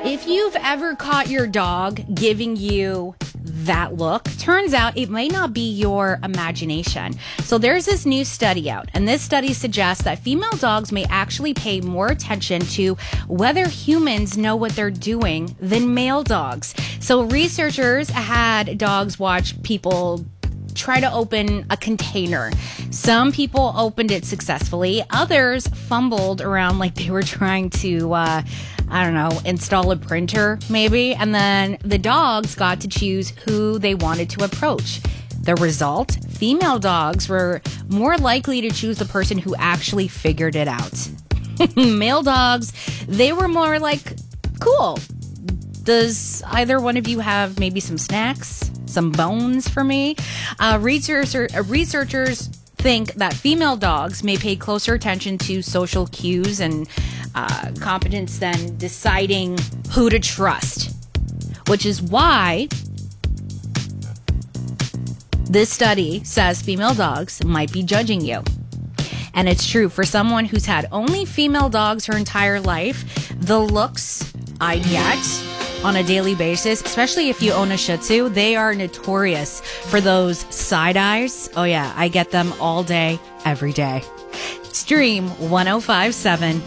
If you've ever caught your dog giving you that look, turns out it might not be your imagination. So there's this new study out, and this study suggests that female dogs may actually pay more attention to whether humans know what they're doing than male dogs. So researchers had dogs watch people try to open a container. Some people opened it successfully. Others fumbled around like they were trying to, install a printer maybe. And then the dogs got to choose who they wanted to approach. The result? Female dogs were more likely to choose the person who actually figured it out. Male dogs, they were more like, cool. Does either one of you have maybe some snacks? Some bones for me? Researchers think that female dogs may pay closer attention to social cues and competence than deciding who to trust, which is why this study says female dogs might be judging you. And it's true. For someone who's had only female dogs her entire life, the looks I get on a daily basis, especially if you own a Shih Tzu, they are notorious for those side eyes. Oh yeah, I get them all day, every day. Stream 105.7